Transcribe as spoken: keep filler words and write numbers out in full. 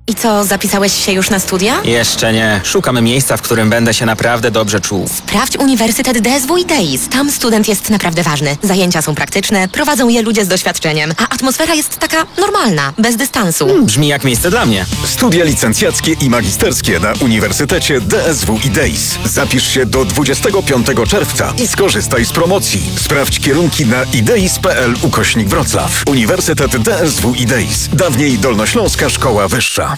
I co, zapisałeś się już na studia? Jeszcze nie. Szukam miejsca, w którym będę się naprawdę dobrze czuł. Sprawdź Uniwersytet D S W i D I S. Tam student jest naprawdę ważny. Zajęcia są praktyczne, prowadzą je ludzie z doświadczeniem, a atmosfera jest taka normalna, bez dystansu. Hmm, brzmi jak miejsce dla mnie. Studia licencjackie i magisterskie na Uniwersytecie D S W i D I S. Zapisz się do dwudziestego piątego czerwca i skorzystaj z promocji. Sprawdź kierunki na ideis.pl ukośnik Wrocław. Uniwersytet D S W i D I S. Dawniej Dolnośląska Szkoła Wyższa.